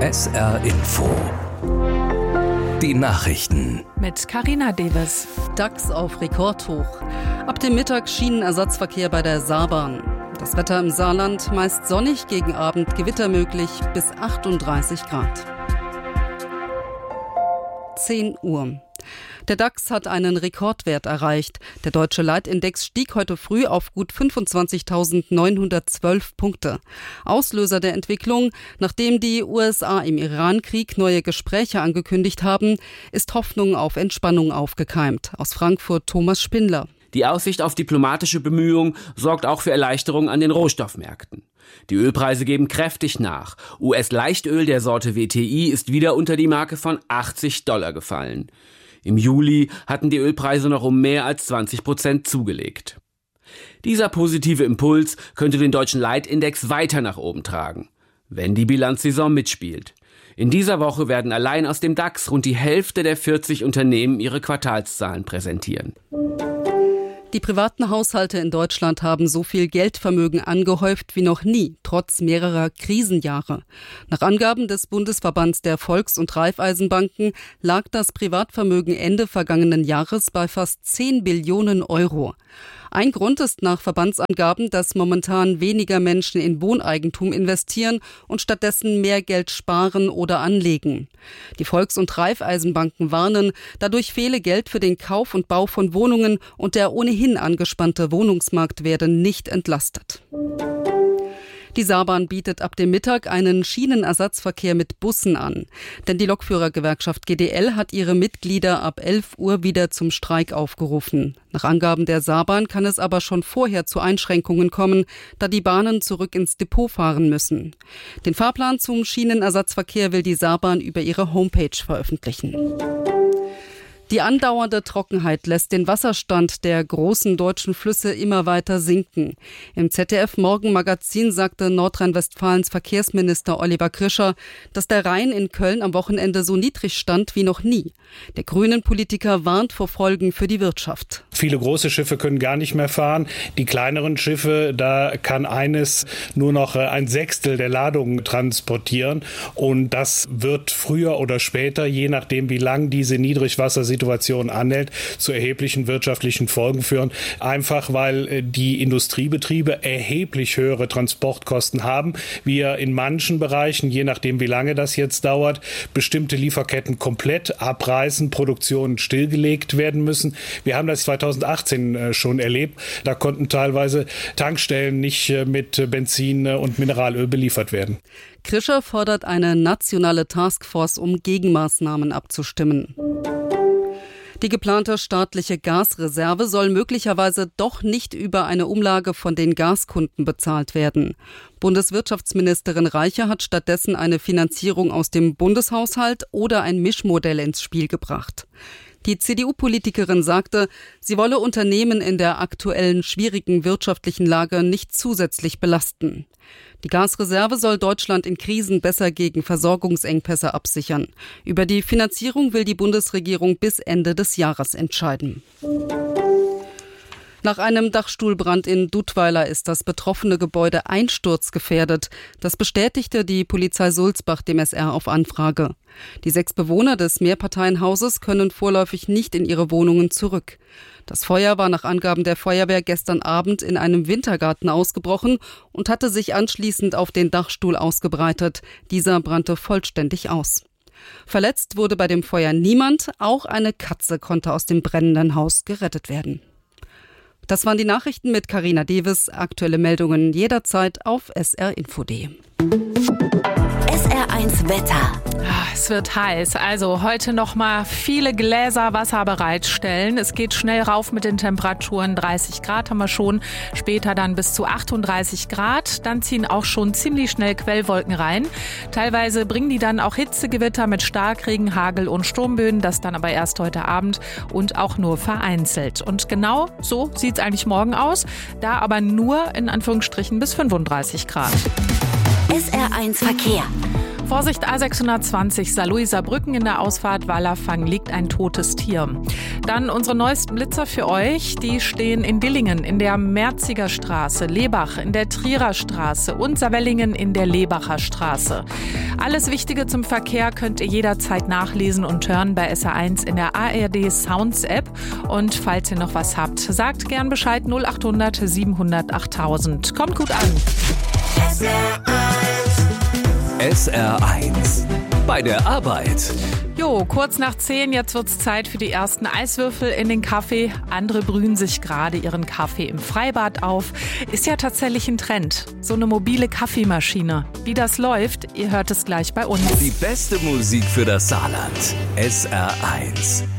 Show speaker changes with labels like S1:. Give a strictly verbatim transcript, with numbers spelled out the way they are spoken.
S1: S R Info. Die Nachrichten.
S2: Mit Carina Deves.
S3: DAX auf Rekordhoch. Ab dem Mittag Schienenersatzverkehr bei der Saarbahn. Das Wetter im Saarland meist sonnig, gegen Abend Gewitter möglich bis achtunddreißig Grad. zehn Uhr. Der DAX hat einen Rekordwert erreicht. Der deutsche Leitindex stieg heute früh auf gut fünfundzwanzigtausendneunhundertzwölf Punkte. Auslöser der Entwicklung, nachdem die U S A im Iran-Krieg neue Gespräche angekündigt haben, ist Hoffnung auf Entspannung aufgekeimt. Aus Frankfurt Thomas Spindler.
S4: Die Aussicht auf diplomatische Bemühungen sorgt auch für Erleichterung an den Rohstoffmärkten. Die Ölpreise geben kräftig nach. U S-Leichtöl der Sorte W T I ist wieder unter die Marke von achtzig Dollar gefallen. Im Juli hatten die Ölpreise noch um mehr als zwanzig Prozent zugelegt. Dieser positive Impuls könnte den deutschen Leitindex weiter nach oben tragen, wenn die Bilanzsaison mitspielt. In dieser Woche werden allein aus dem DAX rund die Hälfte der vierzig Unternehmen ihre Quartalszahlen präsentieren.
S3: Die privaten Haushalte in Deutschland haben so viel Geldvermögen angehäuft wie noch nie, trotz mehrerer Krisenjahre. Nach Angaben des Bundesverbands der Volks- und Raiffeisenbanken lag das Privatvermögen Ende vergangenen Jahres bei fast zehn Billionen Euro. Ein Grund ist nach Verbandsangaben, dass momentan weniger Menschen in Wohneigentum investieren und stattdessen mehr Geld sparen oder anlegen. Die Volks- und Raiffeisenbanken warnen, dadurch fehle Geld für den Kauf und Bau von Wohnungen und der ohnehin angespannte Wohnungsmarkt werde nicht entlastet. Die Saarbahn bietet ab dem Mittag einen Schienenersatzverkehr mit Bussen an. Denn die Lokführergewerkschaft G D L hat ihre Mitglieder ab elf Uhr wieder zum Streik aufgerufen. Nach Angaben der Saarbahn kann es aber schon vorher zu Einschränkungen kommen, da die Bahnen zurück ins Depot fahren müssen. Den Fahrplan zum Schienenersatzverkehr will die Saarbahn über ihre Homepage veröffentlichen. Die andauernde Trockenheit lässt den Wasserstand der großen deutschen Flüsse immer weiter sinken. Im Z D F-Morgenmagazin sagte Nordrhein-Westfalens Verkehrsminister Oliver Krischer, dass der Rhein in Köln am Wochenende so niedrig stand wie noch nie. Der Grünen-Politiker warnt vor Folgen für die Wirtschaft.
S5: Viele große Schiffe können gar nicht mehr fahren. Die kleineren Schiffe, da kann eines nur noch ein Sechstel der Ladungen transportieren. Und das wird früher oder später, je nachdem wie lang diese Niedrigwassersituation Situation anhält, zu erheblichen wirtschaftlichen Folgen führen. Einfach weil die Industriebetriebe erheblich höhere Transportkosten haben. Wir in manchen Bereichen, je nachdem wie lange das jetzt dauert, bestimmte Lieferketten komplett abreißen, Produktionen stillgelegt werden müssen. Wir haben das zweitausendachtzehn schon erlebt. Da konnten teilweise Tankstellen nicht mit Benzin und Mineralöl beliefert werden.
S3: Krischer fordert eine nationale Taskforce, um Gegenmaßnahmen abzustimmen. Die geplante staatliche Gasreserve soll möglicherweise doch nicht über eine Umlage von den Gaskunden bezahlt werden. Bundeswirtschaftsministerin Reiche hat stattdessen eine Finanzierung aus dem Bundeshaushalt oder ein Mischmodell ins Spiel gebracht. Die C D U-Politikerin sagte, sie wolle Unternehmen in der aktuellen schwierigen wirtschaftlichen Lage nicht zusätzlich belasten. Die Gasreserve soll Deutschland in Krisen besser gegen Versorgungsengpässe absichern. Über die Finanzierung will die Bundesregierung bis Ende des Jahres entscheiden. Nach einem Dachstuhlbrand in Dudweiler ist das betroffene Gebäude einsturzgefährdet. Das bestätigte die Polizei Sulzbach dem S R auf Anfrage. Die sechs Bewohner des Mehrparteienhauses können vorläufig nicht in ihre Wohnungen zurück. Das Feuer war nach Angaben der Feuerwehr gestern Abend in einem Wintergarten ausgebrochen und hatte sich anschließend auf den Dachstuhl ausgebreitet. Dieser brannte vollständig aus. Verletzt wurde bei dem Feuer niemand, auch eine Katze konnte aus dem brennenden Haus gerettet werden. Das waren die Nachrichten mit Carina Deves. Aktuelle Meldungen jederzeit auf S R Info punkt de.
S6: S R eins Wetter.
S2: Es wird heiß, also heute noch mal viele Gläser Wasser bereitstellen. Es geht schnell rauf mit den Temperaturen. dreißig Grad haben wir schon, später dann bis zu achtunddreißig Grad. Dann ziehen auch schon ziemlich schnell Quellwolken rein. Teilweise bringen die dann auch Hitzegewitter mit Starkregen, Hagel und Sturmböen. Das dann aber erst heute Abend und auch nur vereinzelt. Und genau so sieht es eigentlich morgen aus. Da aber nur in Anführungsstrichen bis fünfunddreißig Grad.
S6: S R eins Verkehr.
S2: Vorsicht A sechshundertzwanzig, Saarlouis-Saarbrücken in der Ausfahrt Wallerfang liegt ein totes Tier. Dann unsere neuesten Blitzer für euch, die stehen in Dillingen, in der Merziger Straße, Lebach in der Trierer Straße und Saarwellingen in der Lebacher Straße. Alles Wichtige zum Verkehr könnt ihr jederzeit nachlesen und hören bei S R eins in der A R D Sounds App. Und falls ihr noch was habt, sagt gern Bescheid null acht hundert siebenhundert achttausend. Kommt gut an.
S6: S R eins.
S1: S R eins. Bei der Arbeit.
S2: Jo, kurz nach zehn, jetzt wird's Zeit für die ersten Eiswürfel in den Kaffee. Andere brühen sich gerade ihren Kaffee im Freibad auf. Ist ja tatsächlich ein Trend. So eine mobile Kaffeemaschine. Wie das läuft, ihr hört es gleich bei uns.
S1: Die beste Musik für das Saarland. S R eins.